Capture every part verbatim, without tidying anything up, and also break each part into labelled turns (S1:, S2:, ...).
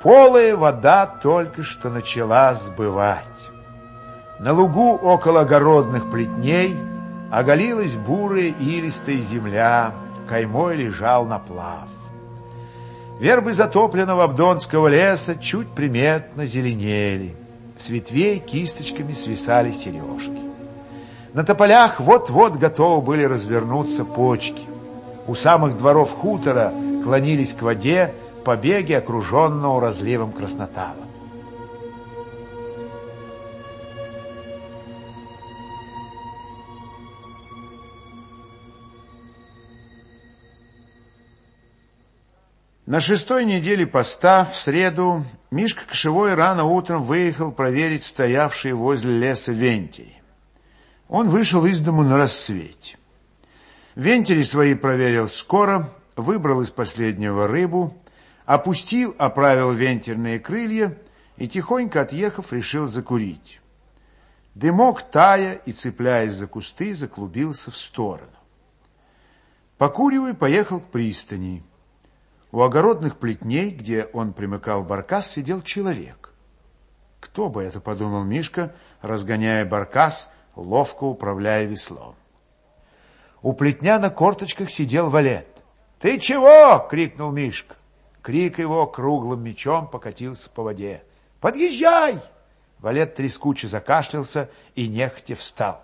S1: Полая вода только что начала сбывать. На лугу около огородных плетней оголилась бурая илистая земля, каймой лежал наплав. Вербы затопленного Абдонского леса чуть приметно зеленели. С ветвей кисточками свисали сережки. На тополях вот-вот готовы были развернуться почки. У самых дворов хутора клонились к воде побеги, окруженного разливом краснотала. На шестой неделе поста, в среду, Мишка Кошевой рано утром выехал проверить стоявшие возле леса вентили. Он вышел из дому на рассвете. Вентили свои проверил скоро, выбрал из последнего рыбу, опустил, оправил вентильные крылья и, тихонько отъехав, решил закурить. Дымок, тая и цепляясь за кусты, заклубился в сторону. Покуривая, поехал к пристани. У огородных плетней, где он примыкал баркас, сидел человек. Кто бы это, подумал Мишка, разгоняя баркас, ловко управляя веслом. У плетня на корточках сидел Валет. «Ты чего?» — крикнул Мишка. Крик его круглым мечом покатился по воде. «Подъезжай!» Валет трескуче закашлялся и нехотя встал.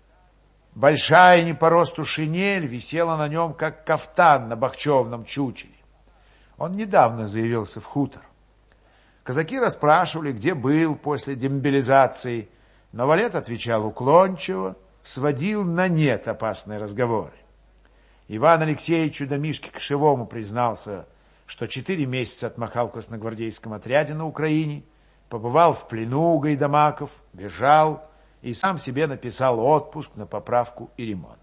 S1: Большая не по росту шинель висела на нем, как кафтан на бахчевном чучеле. Он недавно заявился в хутор. Казаки расспрашивали, где был после демобилизации, но Валет отвечал уклончиво, сводил на нет опасные разговоры. Иван Алексеевичу да Мишке Кошевому признался, что четыре месяца отмахал в красногвардейском отряде на Украине, побывал в плену у гайдамаков, бежал и сам себе написал отпуск на поправку и ремонт.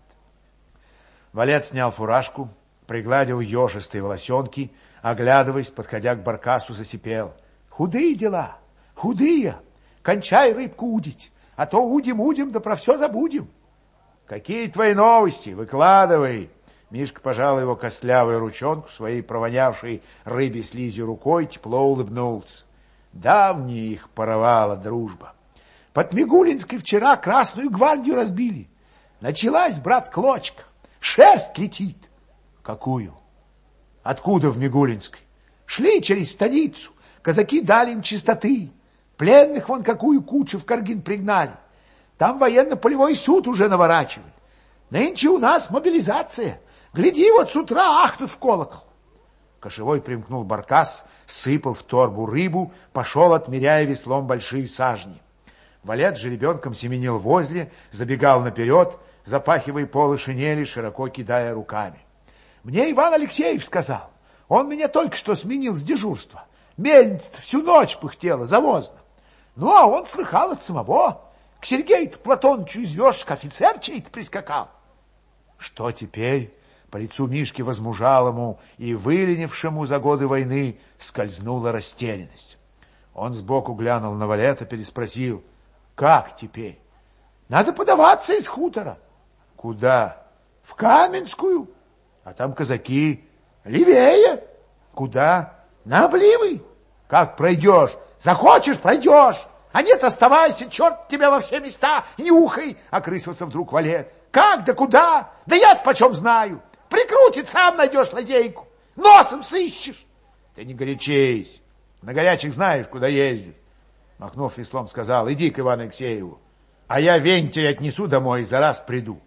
S1: Валет снял фуражку, пригладил ежистые волосенки, оглядываясь, подходя к баркасу, засипел. «Худые дела, худые! Кончай рыбку удить, а то удим-удим, да про все забудем». «Какие твои новости? Выкладывай!» Мишка пожал его костлявую ручонку своей провонявшей рыбе слизью рукой, тепло улыбнулся. Давняя их паровала дружба. Под Мигулинской вчера Красную гвардию разбили. Началась, брат, клочка. Шерсть летит. Какую? Откуда в Мигулинской? Шли через станицу. Казаки дали им чистоты. Пленных вон какую кучу в Каргин пригнали. Там военно-полевой суд уже наворачивает. Нынче у нас мобилизация. Гляди, вот с утра ахнут в колокол. Кошевой примкнул баркас, сыпал в торбу рыбу, пошел, отмеряя веслом большие сажни. Валет жеребенком семенил возле, забегал наперед, запахивая полы шинели, широко кидая руками. Мне Иван Алексеевич сказал, он меня только что сменил с дежурства. Мельница всю ночь пыхтела, завозно. Ну, а он слыхал от самого. К Сергею-то Платонычу из Вешек офицер чей-то прискакал. Что теперь? По лицу Мишки возмужалому и выленившему за годы войны скользнула растерянность. Он сбоку глянул на Валета, переспросил. Как теперь? Надо подаваться из хутора. Куда? В Каменскую. А там казаки. Левее. Куда? На Обливы. Как пройдешь? Захочешь, пройдешь. А нет, оставайся, черт тебя во все места, нюхай, окрысился вдруг Валет. Как, да куда? Да я-то почем знаю. Прикрутит, сам найдешь лазейку. Носом сыщешь. Ты не горячись. На горячих знаешь, куда ездят. Махнув веслом, сказал, иди к Ивану Алексееву, а я вентиль отнесу домой и за раз приду.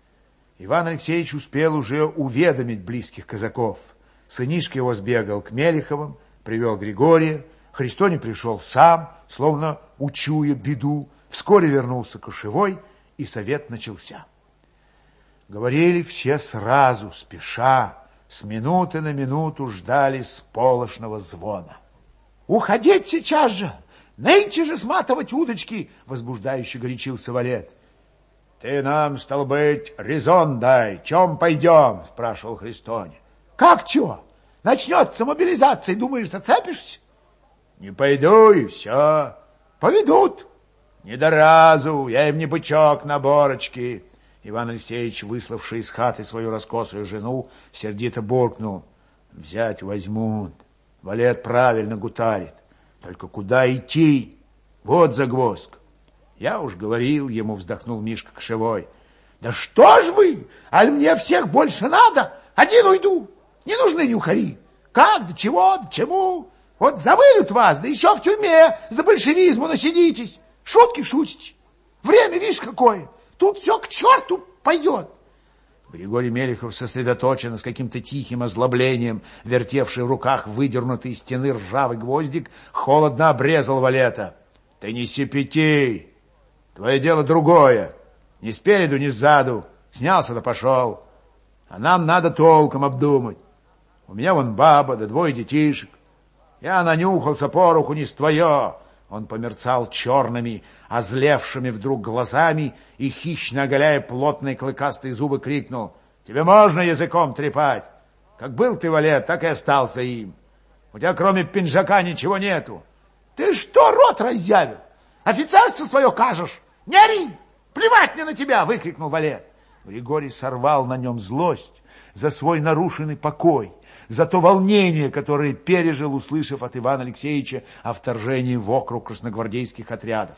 S1: Иван Алексеевич успел уже уведомить близких казаков. Сынишка его сбегал к Мелиховым, привел Григория. Христоне пришел сам, словно учуя беду. Вскоре вернулся Кошевой, и совет начался. Говорили все сразу, спеша, с минуты на минуту ждали сполошного звона. «Уходить сейчас же! Нынче же сматывать удочки!» — возбуждающе горячился Валет. «Ты нам, стал быть, резон дай, чем пойдем?» — спрашивал Христоне. «Как чё? Начнется мобилизация, думаешь, зацепишься?» «Не пойду, и все. Поведут». «Не до разу, я им не бычок на борочке». Иван Алексеевич, выславший из хаты свою раскосую жену, сердито буркнул. «Взять возьмут. Валет правильно гутарит. Только куда идти? Вот загвоздка. Я уж говорил ему, вздохнул Мишка Кошевой. Да что ж вы? Аль мне всех больше надо? Один уйду. Не нужны нюхари. Как, до чего, до чему? Вот завылют вас, да еще в тюрьме за большевизму насидитесь. Шутки шутите. Время, видишь, какое. Тут все к черту пойдет. Григорий Мелехов, сосредоточенно, с каким-то тихим озлоблением, вертевший в руках выдернутый из стены ржавый гвоздик, холодно обрезал Валета. Ты не сипяти. Твое дело другое. Ни спереду, ни сзаду. Снялся да пошел. А нам надо толком обдумать. У меня вон баба да двое детишек. Я нанюхался пороху не с твое. Он померцал черными, озлевшими вдруг глазами и, хищно оголяя плотные клыкастые зубы, крикнул. Тебе можно языком трепать? Как был ты, Валет, так и остался им. У тебя кроме пинжака ничего нету. Ты что рот разъявил? Офицерство свое кажешь? Не ори! Плевать мне на тебя! Выкрикнул Валет. Григорий сорвал на нем злость за свой нарушенный покой, за то волнение, которое пережил, услышав от Ивана Алексеевича о вторжении в округ красногвардейских отрядов.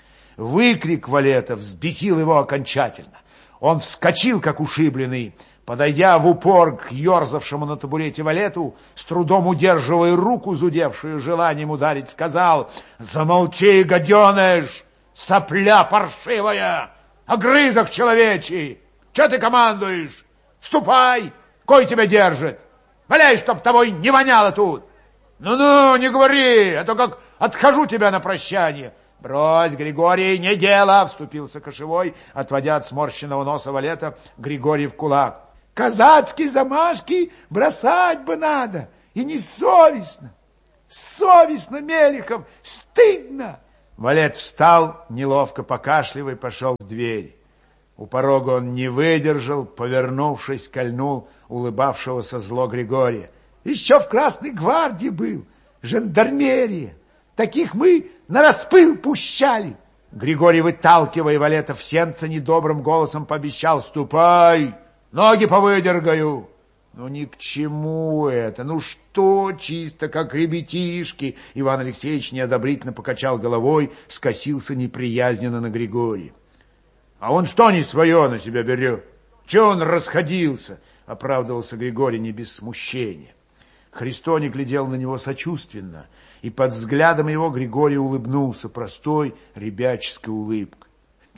S1: Выкрик Валета взбесил его окончательно. Он вскочил, как ушибленный, подойдя в упор к ерзавшему на табурете Валету, с трудом удерживая руку, зудевшую желанием ударить, сказал: «Замолчи, гаденыш, сопля паршивая, огрызок человечий! Че ты командуешь? Ступай, кой тебя держит! Валяй, чтоб тобой не воняло тут! Ну-ну, не говори, а то как отхожу тебя на прощание!» «Брось, Григорий, не дело!» — вступился Кошевой, отводя от сморщенного носа Валета Григорий в кулак. «Казацкие замашки бросать бы надо, и не совестно! Совестно, Мелехов, стыдно!» Валет встал, неловко покашливая, пошел к двери. У порога он не выдержал, повернувшись, кольнул улыбавшегося зло Григория. «Еще в Красной гвардии был, жандармерия. Таких мы на распыл пущали!» Григорий, выталкивая Валета в сенце, недобрым голосом пообещал: «Ступай, ноги повыдергаю!» «Ну ни к чему это, ну что, чисто как ребятишки!» Иван Алексеевич неодобрительно покачал головой, скосился неприязненно на Григория. «А он что не свое на себя берет? Че он расходился?» — оправдывался Григорий не без смущения. Христоник глядел на него сочувственно, и под взглядом его Григорий улыбнулся простой ребяческой улыбкой.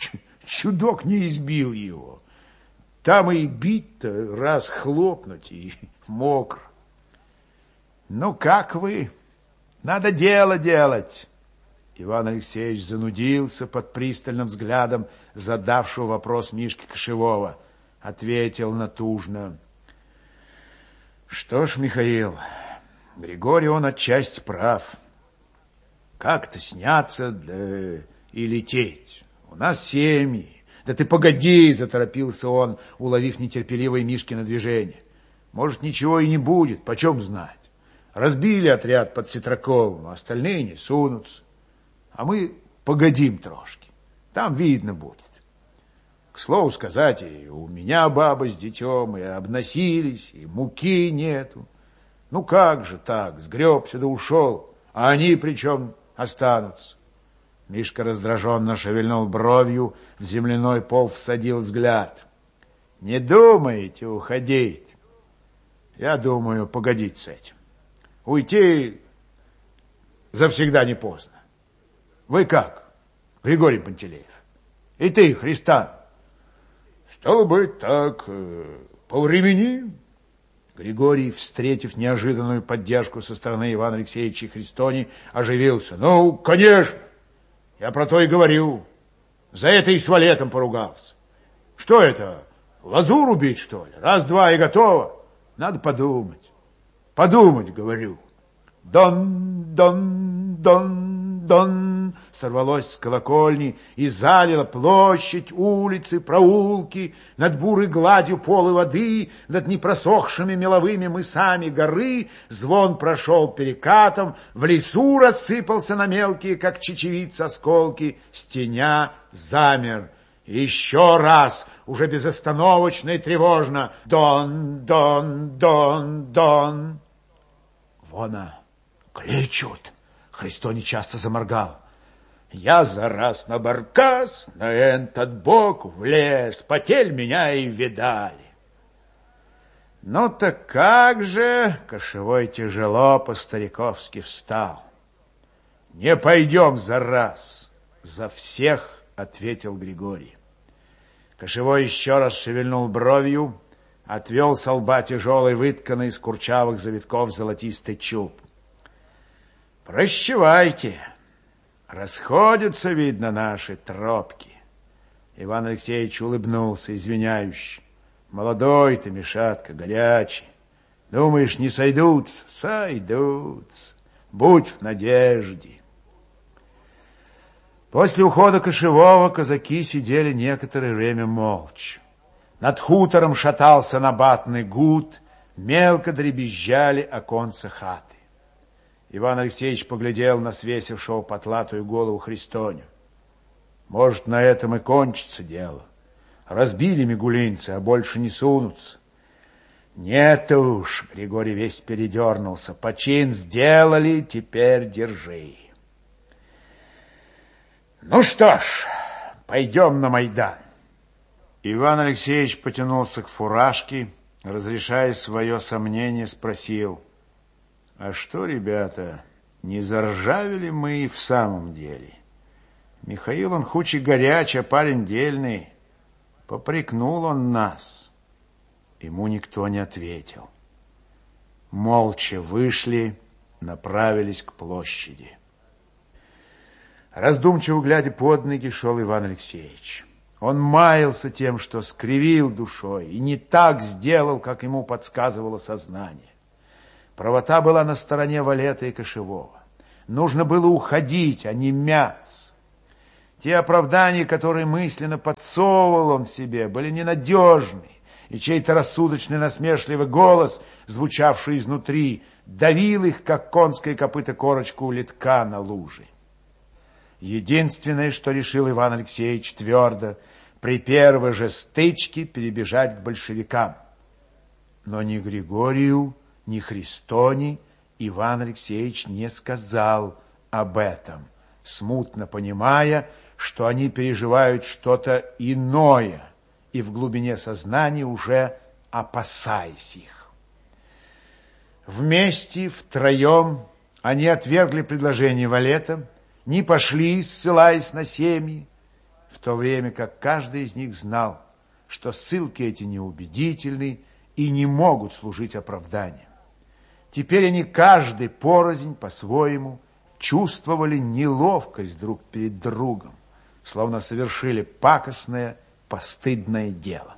S1: Чудок не избил его. Там и бить-то раз хлопнуть, и мокро. «Ну как вы? Надо дело делать!» Иван Алексеевич занудился под пристальным взглядом задавшего вопрос Мишки Кошевого. Ответил натужно: «Что ж, Михаил, Григорий, он отчасти прав. Как-то сняться, да и лететь. У нас семьи. Да ты погоди!» — заторопился он, уловив нетерпеливое Мишкино движение. «Может, ничего и не будет, почем знать. Разбили отряд под Сетраковым, а остальные не сунутся. А мы погодим трошки, там видно будет. К слову сказать, и у меня баба с детем, и обносились, и муки нету. Ну как же так, сгребся да ушел, а они причем останутся?» Мишка раздраженно шевельнул бровью, в земляной пол всадил взгляд. «Не думаете уходить? Я думаю погодить с этим. Уйти завсегда не поздно. Вы как, Григорий Пантелеев? И ты, Христан?» «Стало быть, так, повременим». Григорий, встретив неожиданную поддержку со стороны Ивана Алексеевича и Христони, оживился. «Ну, конечно, я про то и говорю. За это и с Валетом поругался. Что это, лазур убить, что ли? Раз-два и готово. Надо подумать. Подумать, говорю». «Дон, дон, дон, дон» сорвалось с колокольни и залило площадь, улицы, проулки, над бурой гладью полы воды, над непросохшими меловыми мысами горы. Звон прошел перекатом, в лесу рассыпался на мелкие, как чечевица, осколки, стеня замер. Еще раз, уже безостановочно и тревожно: «Дон, дон, дон, дон». Вон она, Кличут. Христоний часто заморгал. Я за раз на баркас, на этот бок влез, потель меня и видали. Ну так как же, Кошевой тяжело по-стариковски встал. Не пойдем за раз, за всех, ответил Григорий. Кошевой еще раз шевельнул бровью, отвел со лба тяжелый, вытканный из курчавых завитков золотистый чуб. Прощавайте, расходятся, видно, наши тропки. Иван Алексеевич улыбнулся, извиняюще. Молодой ты, Мишатка, горячий. Думаешь, не сойдутся? Сойдутся. Будь в надежде. После ухода Кошевого казаки сидели некоторое время молча. Над хутором шатался набатный гуд, мелко дребезжали оконца хаты. Иван Алексеевич поглядел на свесившего потлатую голову Христоню. Может, на этом и кончится дело. Разбили мигулинцы, а больше не сунутся. Нет уж, Григорий весь передернулся. Почин сделали, теперь держи. Ну что ж, пойдем на Майдан. Иван Алексеевич потянулся к фуражке, разрешая свое сомнение, спросил: а что, ребята, не заржавели мы и в самом деле? Михаил он хуч и горяч, а парень дельный. Попрекнул он нас. Ему никто не ответил. Молча вышли, направились к площади. Раздумчиво глядя под ноги, шел Иван Алексеевич. Он маялся тем, что скривил душой и не так сделал, как ему подсказывало сознание. Правота была на стороне Валета и Кошевого. Нужно было уходить, а не мяться. Те оправдания, которые мысленно подсовывал он себе, были ненадежны, и чей-то рассудочный насмешливый голос, звучавший изнутри, давил их, как конское копыто корочку у литка на луже. Единственное, что решил Иван Алексеевич твердо, при первой же стычке перебежать к большевикам. Но ни Григорию, ни Христоне Иван Алексеевич не сказал об этом, смутно понимая, что они переживают что-то иное, и в глубине сознания уже опасаясь их. Вместе, втроем, они отвергли предложение Валета, не пошли, ссылаясь на семьи, в то время как каждый из них знал, что ссылки эти неубедительны и не могут служить оправданием. Теперь они каждый порознь по-своему чувствовали неловкость друг перед другом, словно совершили пакостное, постыдное дело.